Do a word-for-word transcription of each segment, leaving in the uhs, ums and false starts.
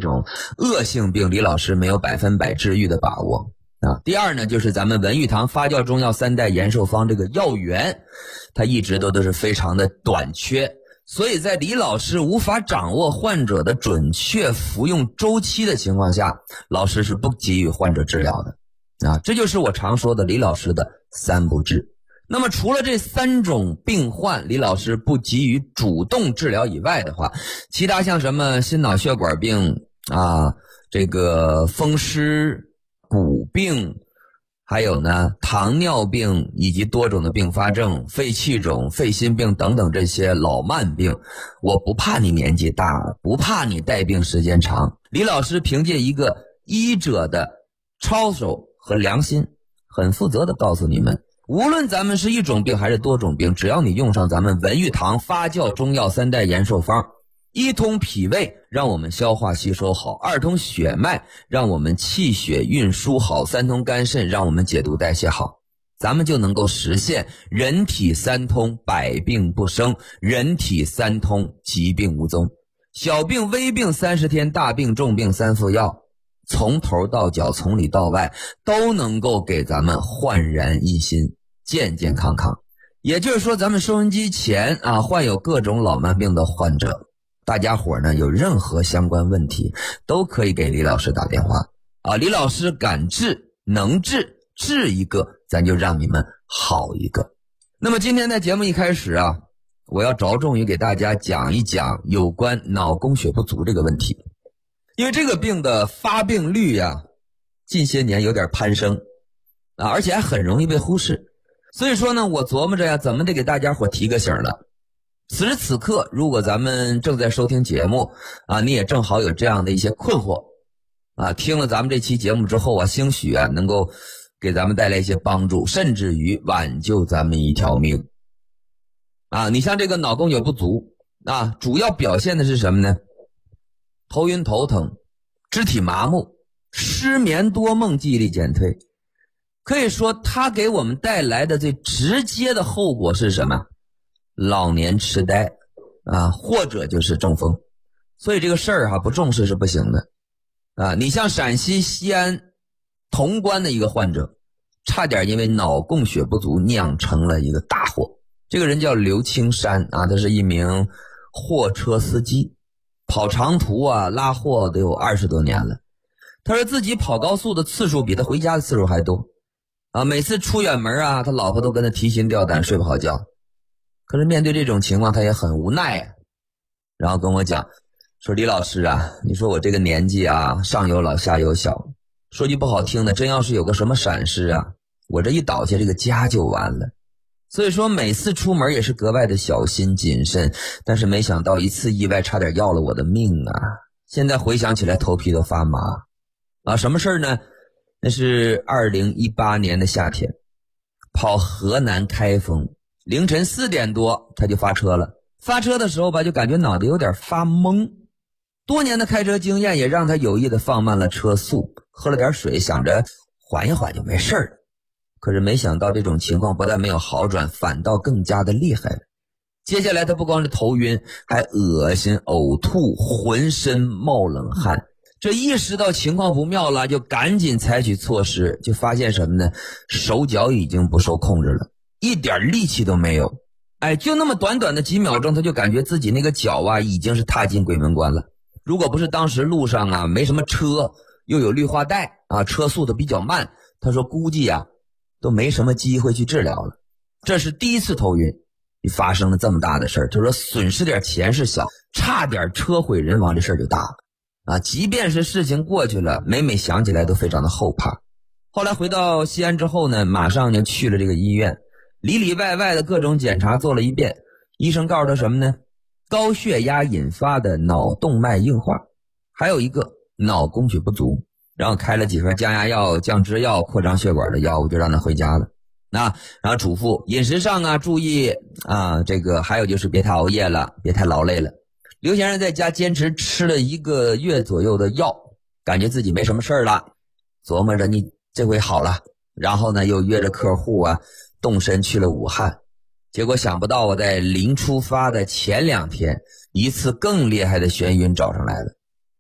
种恶性病，李老师没有百分百治愈的把握啊。第二呢，就是咱们文玉堂发酵中药三代延寿方这个药源，它一直都都是非常的短缺，所以在李老师无法掌握患者的准确服用周期的情况下，老师是不给予患者治疗的啊。这就是我常说的李老师的三不治。那么除了这三种病患李老师不给予主动治疗以外的话，其他像什么心脑血管病啊，这个风湿骨病，还有呢糖尿病以及多种的并发症、肺气肿、肺心病等等这些老慢病，我不怕你年纪大，不怕你带病时间长，李老师凭借一个医者的操守和良心，很负责的告诉你们，无论咱们是一种病还是多种病，只要你用上咱们文玉堂发酵中药三代延寿方，一通脾胃让我们消化吸收好，二通血脉让我们气血运输好，三通肝肾让我们解毒代谢好，咱们就能够实现人体三通百病不生，人体三通疾病无踪，小病微病三十天，大病重病三副药，从头到脚从里到外都能够给咱们焕然一新，健健康康。也就是说，咱们收音机前啊患有各种老慢病的患者，大家伙呢有任何相关问题都可以给李老师打电话啊，李老师敢治能治，治一个咱就让你们好一个。那么今天在节目一开始啊，我要着重于给大家讲一讲有关脑供血不足这个问题。因为这个病的发病率呀、啊，近些年有点攀升啊，而且还很容易被忽视。所以说呢，我琢磨着呀，怎么得给大家伙提个醒了。此时此刻，如果咱们正在收听节目啊，你也正好有这样的一些困惑啊，听了咱们这期节目之后啊，兴许啊能够给咱们带来一些帮助，甚至于挽救咱们一条命啊。你像这个脑供血不足啊，主要表现的是什么呢？头晕头疼，肢体麻木，失眠多梦，记忆力减退。可以说它给我们带来的最直接的后果是什么？老年痴呆啊，或者就是中风。所以这个事儿哈、啊、不重视是不行的啊。你像陕西西安潼关的一个患者，差点因为脑供血不足酿成了一个大祸。这个人叫刘青山啊，他是一名货车司机，跑长途啊拉货得有二十多年了。他说自己跑高速的次数比他回家的次数还多啊，每次出远门啊，他老婆都跟他提心吊胆，睡不好觉。可是面对这种情况他也很无奈啊，然后跟我讲说，李老师啊，你说我这个年纪啊，上有老下有小，说句不好听的，真要是有个什么闪失啊，我这一倒下这个家就完了。所以说每次出门也是格外的小心谨慎，但是没想到一次意外差点要了我的命啊！现在回想起来头皮都发麻啊！什么事儿呢？那是二零一八年的夏天，跑河南开封，凌晨四点多他就发车了。发车的时候吧，就感觉脑袋有点发懵，多年的开车经验也让他有意的放慢了车速，喝了点水，想着缓一缓就没事了。可是没想到这种情况不但没有好转，反倒更加的厉害了。接下来他不光是头晕，还恶心、呕吐，浑身冒冷汗。这意识到情况不妙了，就赶紧采取措施，就发现什么呢？手脚已经不受控制了，一点力气都没有。哎，就那么短短的几秒钟，他就感觉自己那个脚啊已经是踏进鬼门关了。如果不是当时路上啊没什么车，又有绿化带啊，车速都比较慢，他说估计啊都没什么机会去治疗了。这是第一次头晕，发生了这么大的事儿，他说损失点钱是小，差点车毁人亡这事儿就大了啊！即便是事情过去了，每每想起来都非常的后怕。后来回到西安之后呢，马上就去了这个医院，里里外外的各种检查做了一遍。医生告诉他什么呢？高血压引发的脑动脉硬化，还有一个脑供血不足，然后开了几份降压药、降脂药、扩张血管的药物，就让他回家了。那然后嘱咐饮食上啊注意啊，这个还有就是别太熬夜了，别太劳累了。刘先生在家坚持吃了一个月左右的药，感觉自己没什么事儿了，琢磨着你这回好了，然后呢又约着客户啊动身去了武汉。结果想不到我在临出发的前两天，一次更厉害的眩晕找上来了。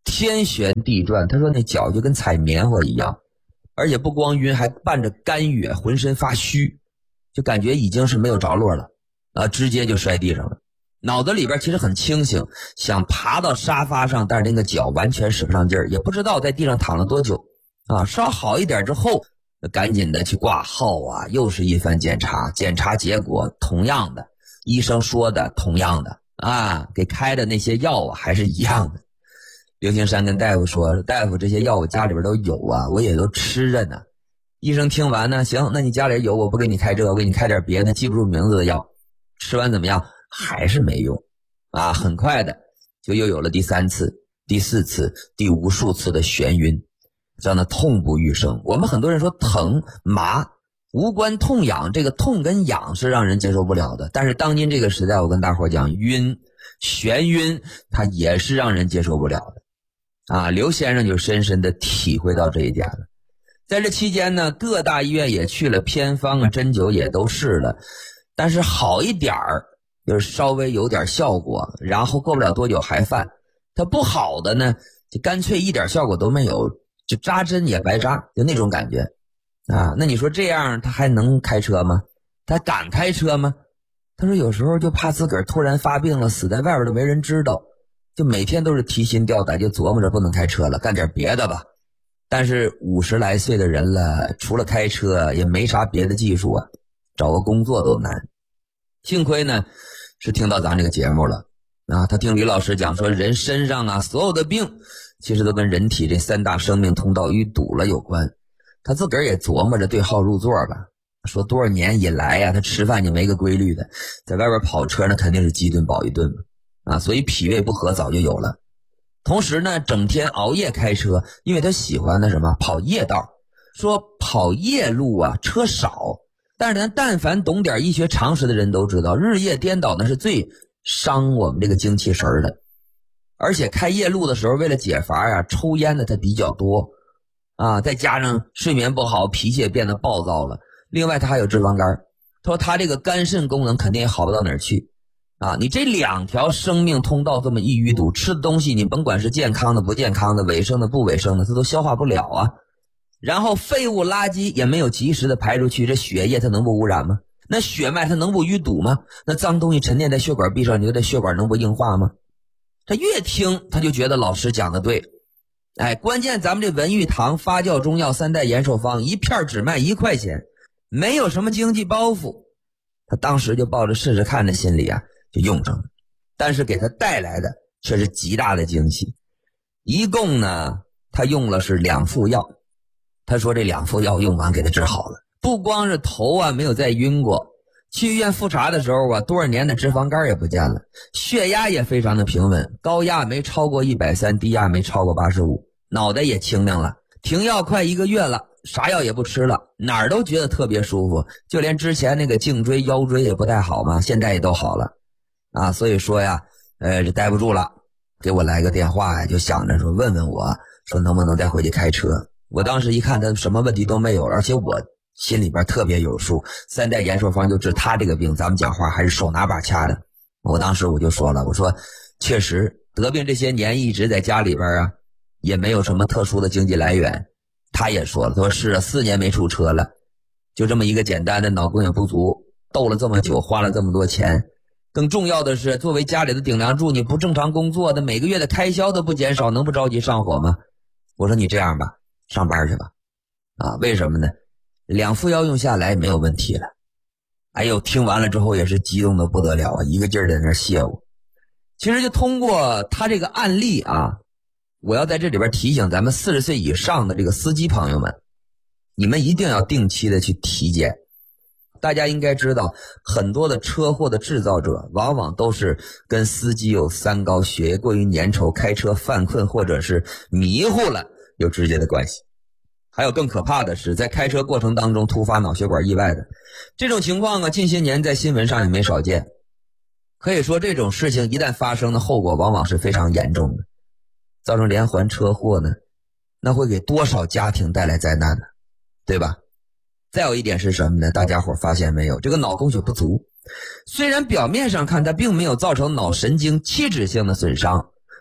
天旋地转，他说那脚就跟踩棉花一样，而且不光晕，还伴着干哕，浑身发虚，就感觉已经是没有着落了啊，直接就摔地上了。脑子里边其实很清醒，想爬到沙发上，但是那个脚完全使不上劲儿，也不知道在地上躺了多久啊。稍好一点之后，赶紧的去挂号啊，又是一番检查，检查结果同样的，医生说的同样的啊，给开的那些药啊还是一样的。刘青山跟大夫说，大夫这些药我家里边都有啊，我也都吃着呢。医生听完呢，行，那你家里有，我不给你开这个，我给你开点别的记不住名字的药。吃完怎么样？还是没用啊！很快的就又有了第三次、第四次、第无数次的眩晕，让他痛不欲生。我们很多人说疼麻无关痛痒，这个痛跟痒是让人接受不了的，但是当今这个时代，我跟大伙讲，晕眩晕它也是让人接受不了的啊！刘先生就深深的体会到这一点了。在这期间呢，各大医院也去了，偏方啊针灸也都试了，但是好一点儿就是稍微有点效果，然后过不了多久还犯。它不好的呢，就干脆一点效果都没有，就扎针也白扎，就那种感觉啊。那你说这样他还能开车吗？他敢开车吗？他说有时候就怕自个儿突然发病了，死在外边都没人知道，就每天都是提心吊胆，就琢磨着不能开车了，干点别的吧。但是五十来岁的人了，除了开车也没啥别的技术啊，找个工作都难。幸亏呢是听到咱这个节目了啊，他听李老师讲说，人身上啊所有的病其实都跟人体这三大生命通道淤堵了有关。他自个儿也琢磨着对号入座吧，说多少年以来呀、啊，他吃饭就没个规律的，在外边跑车那肯定是饥顿饱一顿嘛啊，所以脾胃不和早就有了。同时呢，整天熬夜开车，因为他喜欢的什么跑夜道，说跑夜路啊车少，但是咱但凡懂点医学常识的人都知道，日夜颠倒那是最伤我们这个精气神的。而且开夜路的时候，为了解乏呀、啊，抽烟的他比较多啊，再加上睡眠不好，脾气也变得暴躁了。另外他还有脂肪肝，他说他这个肝肾功能肯定也好不到哪儿去啊。你这两条生命通道这么一淤堵，吃的东西你甭管是健康的不健康的，卫生的不卫生的，它都消化不了啊。然后废物垃圾也没有及时的排出去，这血液它能不污染吗？那血脉它能不淤堵吗？那脏东西沉淀在血管壁上，你觉得血管能不硬化吗？他越听他就觉得老师讲的对。哎，关键咱们这文玉堂发酵中药三代延寿方一片只卖一块钱，没有什么经济包袱。他当时就抱着试试看的心理啊，就用上了。但是给他带来的却是极大的惊喜。一共呢，他用了是两副药。他说这两副药用完给他治好了，不光是头啊没有再晕过，去医院复查的时候啊，多少年的脂肪肝也不见了，血压也非常的平稳，高压没超过一百三，低压没超过八十五，脑袋也清明了，停药快一个月了，啥药也不吃了，哪儿都觉得特别舒服，就连之前那个颈椎腰椎也不太好嘛，现在也都好了啊。所以说呀，呃，这待不住了，给我来个电话呀，就想着说问问我说能不能再回去开车。我当时一看他什么问题都没有，而且我心里边特别有数，三代延寿方就治他这个病，咱们讲话还是手拿把掐的。我当时我就说了，我说确实得病这些年一直在家里边啊，也没有什么特殊的经济来源。他也说了，他说是啊，四年没出车了，就这么一个简单的脑供血不足，斗了这么久，花了这么多钱。更重要的是，作为家里的顶梁柱，你不正常工作的，每个月的开销都不减少，能不着急上火吗？我说你这样吧，上班去吧。啊，为什么呢？两副药用下来没有问题了。哎呦，听完了之后也是激动的不得了啊，一个劲儿在那谢我。其实就通过他这个案例啊，我要在这里边提醒咱们四十岁以上的这个司机朋友们，你们一定要定期的去体检。大家应该知道，很多的车祸的制造者往往都是跟司机有三高、血液过于粘稠、开车犯困或者是迷糊了有直接的关系。还有更可怕的是，在开车过程当中突发脑血管意外的这种情况啊，近些年在新闻上也没少见。可以说这种事情一旦发生的后果往往是非常严重的，造成连环车祸呢，那会给多少家庭带来灾难呢？对吧？再有一点是什么呢？大家伙发现没有，这个脑供血不足虽然表面上看它并没有造成脑神经器质性的损伤，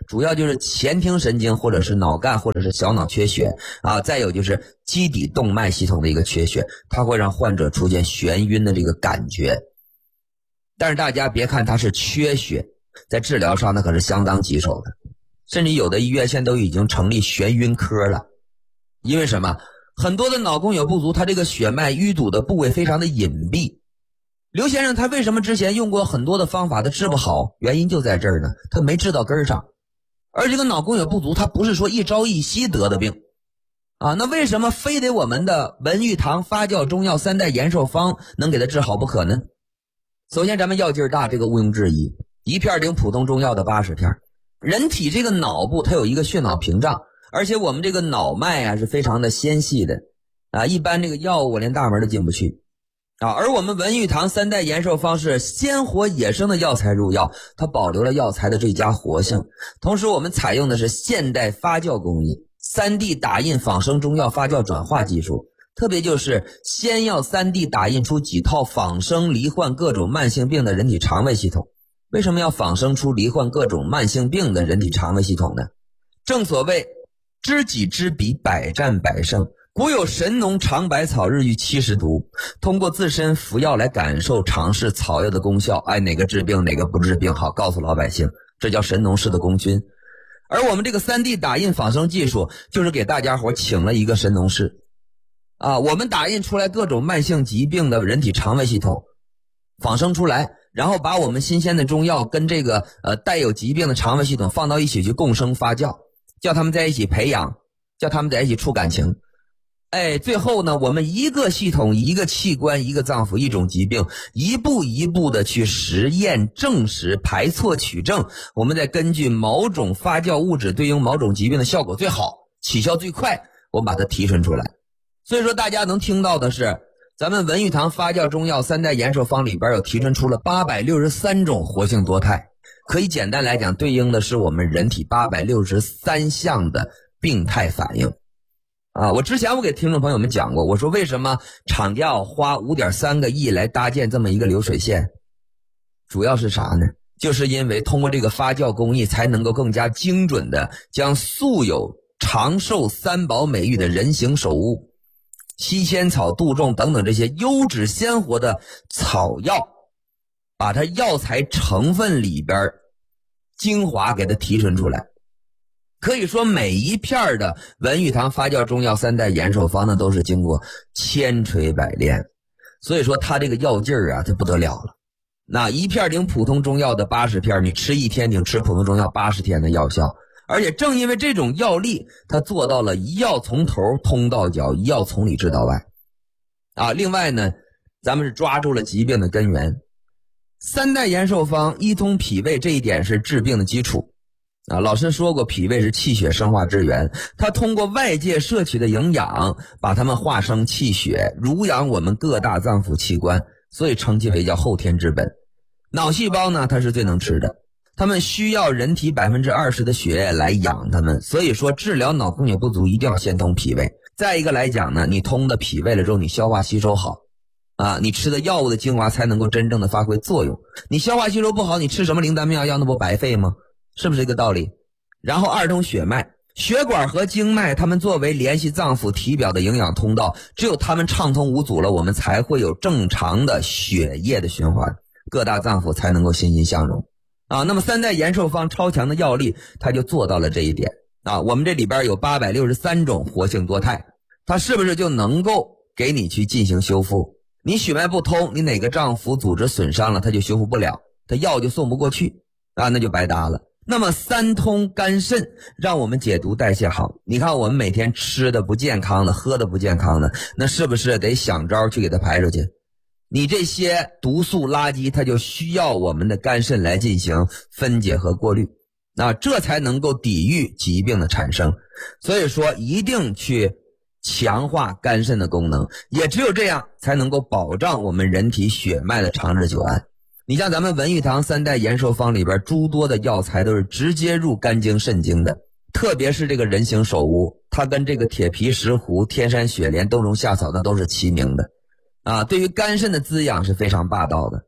主要就是前庭神经或者是脑干或者是小脑缺血啊，再有就是基底动脉系统的一个缺血，它会让患者出现眩晕的这个感觉。但是大家别看它是缺血，在治疗上那可是相当棘手的，甚至有的医院现在都已经成立眩晕科了。因为什么？很多的脑供血不足，它这个血脉淤堵的部位非常的隐蔽。刘先生他为什么之前用过很多的方法他治不好？原因就在这儿呢，他没治到根儿上。而这个脑供血不足，它不是说一朝一夕得的病啊，那为什么非得我们的文玉堂发酵中药三代延寿方能给他治好不可呢？首先咱们药劲儿大，这个毋庸置疑，一片顶普通中药的八十片。人体这个脑部它有一个血脑屏障，而且我们这个脑脉啊是非常的纤细的啊，一般这个药物连大门都进不去啊。而我们文玉堂三代延寿方是鲜活野生的药材入药，它保留了药材的最佳活性，同时我们采用的是现代发酵工艺， 三 D 打印仿生中药发酵转化技术，特别就是先要 三 D 打印出几套仿生罹患各种慢性病的人体肠胃系统。为什么要仿生出罹患各种慢性病的人体肠胃系统呢？正所谓知己知彼，百战百胜。古有神农尝百草，日遇七十毒，通过自身服药来感受尝试草药的功效，哎，哪个治病哪个不治病，好告诉老百姓，这叫神农氏的功勋。而我们这个 三 D 打印仿生技术就是给大家伙请了一个神农氏啊，我们打印出来各种慢性疾病的人体肠胃系统仿生出来，然后把我们新鲜的中药跟这个呃带有疾病的肠胃系统放到一起去共生发酵，叫他们在一起培养，叫他们在一起处感情。哎，最后呢，我们一个系统一个器官一个脏腑一种疾病，一步一步的去实验证实排错取证，我们再根据某种发酵物质对应某种疾病的效果最好起效最快，我们把它提纯出来。所以说大家能听到的是咱们文玉堂发酵中药三代延寿方里边有提纯出了八百六十三种活性多肽，可以简单来讲对应的是我们人体八百六十三项的病态反应啊。我之前我给听众朋友们讲过，我说为什么厂家要花 五点三个亿来搭建这么一个流水线，主要是啥呢？就是因为通过这个发酵工艺才能够更加精准的将素有长寿三宝美誉的人形首乌、西仙草、杜仲等等这些优质鲜活的草药，把它药材成分里边精华给它提纯出来。可以说每一片的文玉堂发酵中药三代延寿方呢都是经过千锤百炼，所以说它这个药劲儿啊它不得了了。那一片顶普通中药的八十片，你吃一天顶吃普通中药八十天的药效，而且正因为这种药力，它做到了一药从头通到脚，一药从里治到外啊。另外呢，咱们是抓住了疾病的根源，三代延寿方一通脾胃，这一点是治病的基础啊。老师说过，脾胃是气血生化之源，它通过外界摄取的营养把它们化生气血，濡养我们各大脏腑器官，所以称其为叫后天之本。脑细胞呢，它是最能吃的，他们需要人体 百分之二十 的血液来养他们，所以说治疗脑供血不足一定要先通脾胃。再一个来讲呢，你通的脾胃了之后，你消化吸收好啊，你吃的药物的精华才能够真正的发挥作用。你消化吸收不好，你吃什么灵丹妙药那不白费吗？是不是这个道理？然后二通血脉，血管和经脉它们作为联系脏腑体表的营养通道，只有它们畅通无阻了，我们才会有正常的血液的循环，各大脏腑才能够欣欣向荣啊。那么三代延寿方超强的药力，它就做到了这一点啊。我们这里边有八百六十三种活性多肽，它是不是就能够给你去进行修复？你血脉不通，你哪个脏腑组织损伤了，它就修复不了，它药就送不过去啊，那就白搭了。那么三通肝肾，让我们解毒代谢好。你看我们每天吃的不健康的，喝的不健康的，那是不是得想招去给它排出去？你这些毒素垃圾，它就需要我们的肝肾来进行分解和过滤，那这才能够抵御疾病的产生。所以说一定去强化肝肾的功能，也只有这样才能够保障我们人体血脉的长治久安。你像咱们文玉堂三代延寿方里边诸多的药材都是直接入肝经肾经的，特别是这个人形首乌，它跟这个铁皮石斛、天山雪莲、冬虫夏草那都是齐名的啊，对于肝肾的滋养是非常霸道的。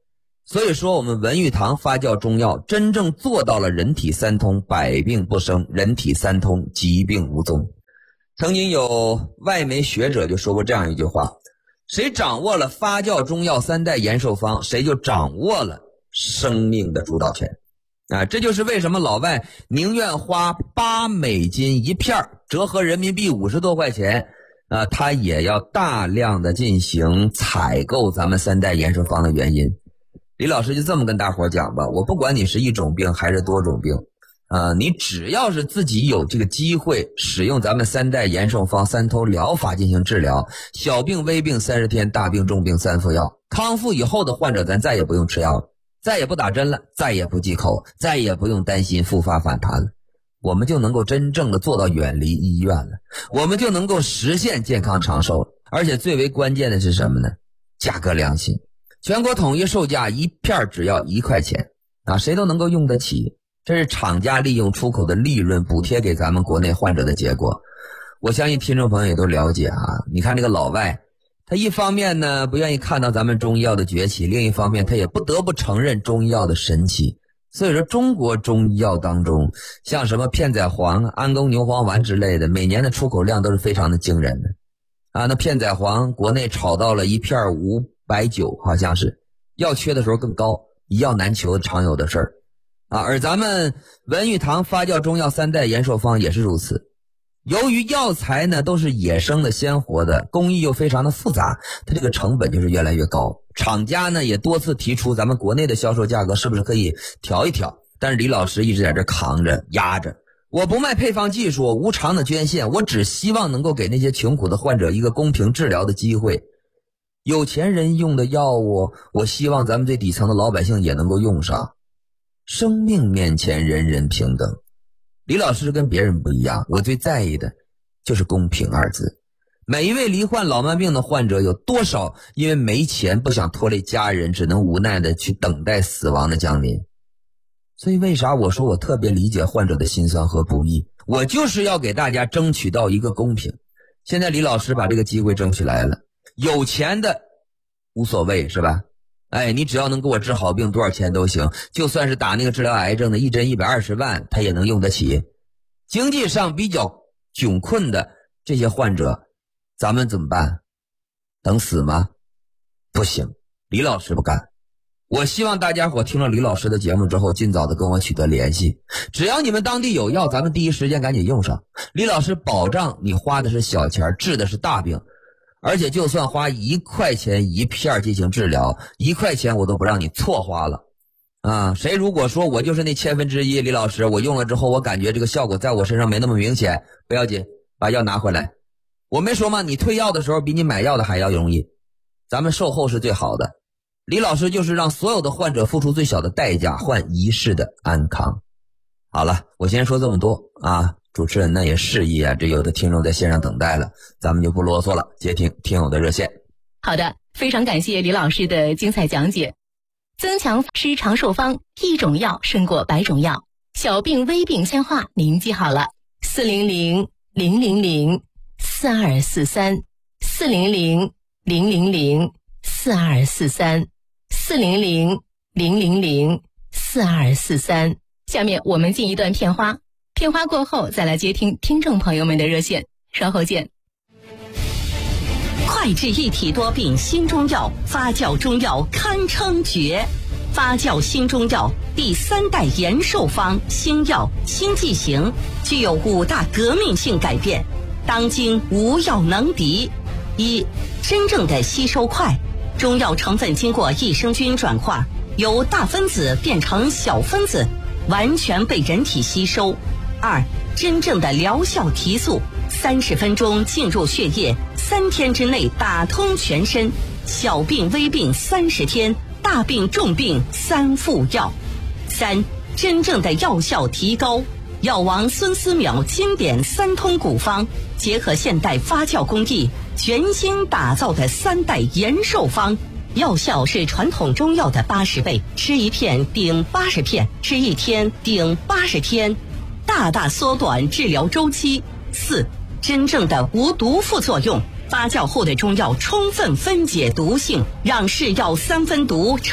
所以说我们文玉堂发酵中药真正做到了人体三通，百病不生，人体三通，疾病无踪。曾经有外媒学者就说过这样一句话，谁掌握了发酵中药三代延寿方，谁就掌握了生命的主导权啊！这就是为什么老外宁愿花八美金一片，折合人民币五十多块钱啊，他也要大量的进行采购咱们三代延寿方的原因。李老师就这么跟大伙讲吧，我不管你是一种病还是多种病啊、呃，你只要是自己有这个机会使用咱们三代延寿方三通疗法进行治疗，小病微病三十天，大病重病三副药，康复以后的患者咱再也不用吃药了，再也不打针了，再也不忌口，再也不用担心复发反弹了，我们就能够真正的做到远离医院了，我们就能够实现健康长寿了。而且最为关键的是什么呢？价格良心，全国统一售价一片只要一块钱啊，谁都能够用得起。这是厂家利用出口的利润补贴给咱们国内患者的结果。我相信听众朋友也都了解啊。你看这个老外，他一方面呢不愿意看到咱们中医药的崛起，另一方面他也不得不承认中医药的神奇。所以说中国中医药当中，像什么片仔癀、安宫牛黄丸之类的，每年的出口量都是非常的惊人的啊。那片仔癀国内炒到了一片五百九，好像是药缺的时候更高，一药难求常有的事儿啊。而咱们文玉堂发酵中药三代延寿方也是如此。由于药材呢都是野生的鲜活的，工艺又非常的复杂，它这个成本就是越来越高。厂家呢也多次提出咱们国内的销售价格是不是可以调一调，但是李老师一直在这扛着压着，我不卖配方技术，无偿的捐献，我只希望能够给那些穷苦的患者一个公平治疗的机会。有钱人用的药物，我希望咱们最底层的老百姓也能够用上。生命面前人人平等，李老师跟别人不一样，我最在意的就是公平二字。每一位罹患老慢病的患者，有多少因为没钱不想拖累家人，只能无奈的去等待死亡的降临。所以为啥我说我特别理解患者的辛酸和不易，我就是要给大家争取到一个公平。现在李老师把这个机会争取来了，有钱的无所谓是吧？哎，你只要能给我治好病，多少钱都行，就算是打那个治疗癌症的一针一百二十万他也能用得起。经济上比较窘困的这些患者，咱们怎么办？等死吗？不行，李老师不干。我希望大家伙听了李老师的节目之后，尽早的跟我取得联系。只要你们当地有药，咱们第一时间赶紧用上。李老师保障你花的是小钱，治的是大病。而且就算花一块钱一片进行治疗，一块钱我都不让你错花了啊！谁如果说我就是那千分之一，李老师我用了之后我感觉这个效果在我身上没那么明显，不要紧，把药拿回来。我没说吗？你退药的时候比你买药的还要容易，咱们售后是最好的。李老师就是让所有的患者付出最小的代价，换一世的安康。好了，我先说这么多啊。主持人呢也示意啊，这有的听众在线上等待了，咱们就不啰嗦了，接听听友的热线。 好的，非常感谢李老师的精彩讲解。增强吃长寿方，一种药胜过百种药，小病微病先化，您记好了，四零零零零零四二四三，四零零零零零四二四三，四零零零零零四二四三。下面我们进一段片花。片花过后再来接听听众朋友们的热线，稍后见。 快治一体多病新中药，发酵中药堪称绝。发酵新中药第三代延寿方新药新剂型，具有五大革命性改变，当今无药能敌。一、真正的吸收快，中药成分经过益生菌转化，由大分子变成小分子，完全被人体吸收。二、真正的疗效提速，三十分钟进入血液，三天之内打通全身，小病微病三十天，大病重病三副药。三、真正的药效提高，药王孙思邈经典三通古方，结合现代发酵工艺，全新打造的三代延寿方，药效是传统中药的八十倍，吃一片顶八十片，吃一天顶八十天，大大缩短治疗周期。四、真正的无毒副作用，发酵后的中药充分分解毒性，让是药三分毒成